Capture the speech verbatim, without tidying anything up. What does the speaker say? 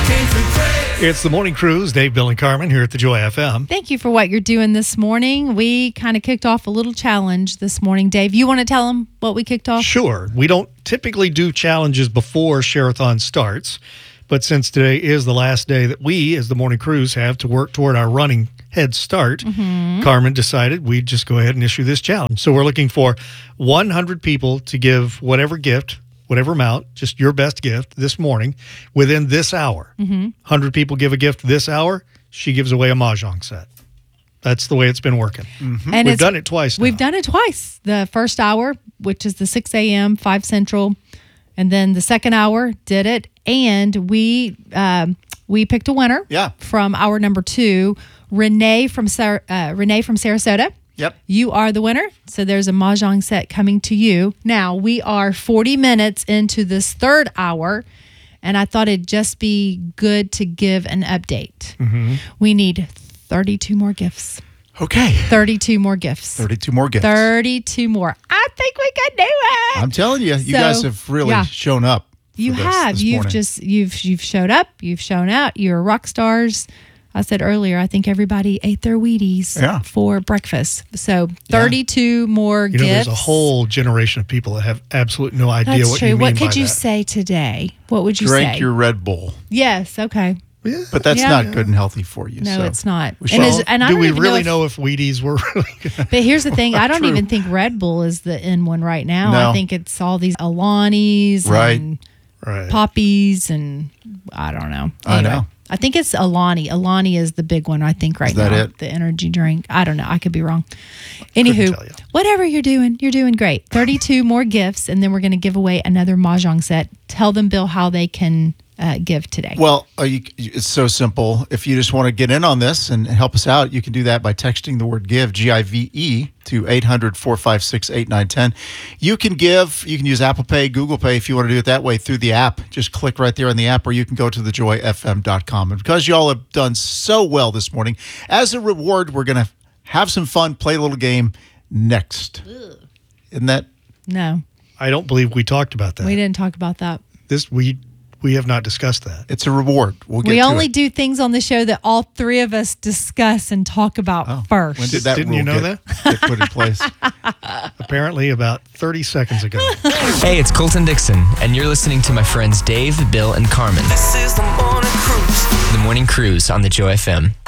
It's the Morning Cruise. Dave, Bill, and Carmen here at the Joy F M. Thank you for what you're doing this morning. We kind of kicked off a little challenge this morning. Dave, you want to tell them what we kicked off? Sure. We don't typically do challenges before Share-a-thon starts, but since today is the last day that we, as the Morning Cruise, have to work toward our running head start, mm-hmm. Carmen decided we'd just go ahead and issue this challenge. So we're looking for one hundred people to give whatever gift, whatever amount, just your best gift this morning within this hour. Mm-hmm. one hundred people give a gift this hour, she gives away a Mahjong set. That's the way it's been working. Mm-hmm. And we've done it twice now. We've done it twice. The first hour, which is the six a.m., five Central, and then the second hour did it. And we um, we picked a winner yeah. from hour number two, Renee from Sar- uh, Renee from Sarasota. Yep. You are the winner. So there's a Mahjong set coming to you. Now, we are forty minutes into this third hour, and I thought it'd just be good to give an update. Mm-hmm. We need thirty-two more gifts. Okay. thirty-two more gifts. thirty-two more gifts. thirty-two more. I think we can do it. I'm telling you, you so, guys have really yeah. shown up. You this, have. this you've morning. just you've you've showed up. You've shown out. You're rock stars. I said earlier, I think everybody ate their Wheaties yeah. for breakfast. So thirty-two yeah. more you gifts. know, there's a whole generation of people that have absolutely no idea That's what true. you mean What could by you that. say today? What would you Drink say? your Red Bull. Yes. Okay. Yeah. But that's Yeah. not good and healthy for you. No, so it's not. we And, should- is, and I Do don't we even really know, know if, if Wheaties were really good? But here's the thing. I don't True. even think Red Bull is the in one right now. No. I think it's all these Alanis Right. and Right. Poppies and I don't know. I Anyway, know. I think it's Alani. Alani is the big one, I think, right Is that now. it? The energy drink. I don't know. I could be wrong. Anywho, tell you. whatever you're doing, you're doing great. thirty-two more gifts, and then we're going to give away another Mahjong set. Tell them, Bill, how they can uh, give today. Well, uh, you, it's so simple. If you just want to get in on this and help us out, you can do that by texting the word GIVE, G I V E, to eight hundred, four five six, eight nine one zero. You can give, you can use Apple Pay, Google Pay if you want to do it that way through the app. Just click right there on the app, or you can go to the joy f m dot com. And because you all have done so well this morning, as a reward, we're going to have some fun, play a little game next. Ugh. Isn't that? No. I don't believe we talked about that. We didn't talk about that. This we we have not discussed that. It's a reward. We'll get We to only it. do things on the show that all three of us discuss and talk about Oh, first. When did that Didn't rule you know get, get put in place? Apparently about thirty seconds ago. Hey, it's Colton Dixon, and you're listening to my friends Dave, Bill, and Carmen. This is the Morning Cruise. The Morning Cruise on the Joy F M.